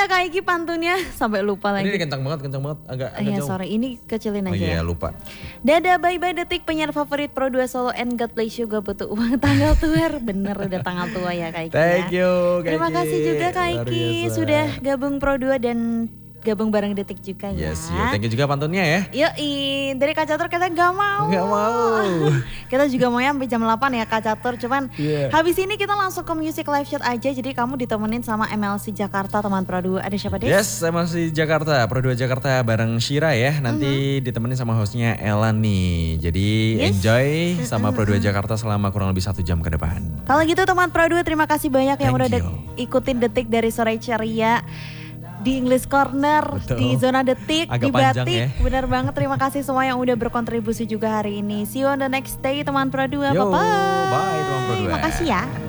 ya Kak Iki pantunnya, sampai lupa lagi. Ini kencang banget, agak Iya jauh. sorry, ini kecilin aja. Oh iya lupa. Dadah bye-bye Detik, penyiar favorit Pro 2 Solo and God bless you, gak butuh uang tanggal tuer. Bener udah tanggal tua ya Kak Iki. Thank you Kak Terima Iki. kasih juga Kak Luar Iki biasa. sudah gabung Pro 2 dan gabung bareng Detik juga ya. Yes, thank you juga pantunnya ya. Yoi, dari Kak Catur kita gak mau. Kita juga mau sampai jam 8 ya Kak Catur. Cuman habis ini kita langsung ke Music Live Chat aja. Jadi kamu ditemenin sama MLC Jakarta teman Pro 2. Ada siapa Des? Yes, saya masih Jakarta, Pro 2 Jakarta bareng Shira ya. Nanti ditemenin sama hostnya Elan nih. Jadi enjoy sama Pro 2 Jakarta selama kurang lebih 1 jam ke depan. Kalau gitu teman Pro 2 terima kasih banyak yang udah ikutin Detik dari sore ceria. Di English Corner, di Zona Detik, agak di Batik. ya. Bener banget, terima kasih semua yang udah berkontribusi juga hari ini. See you on the next day teman Pro 2. Yo, Bye-bye. bye teman Pro 2. Makasih ya.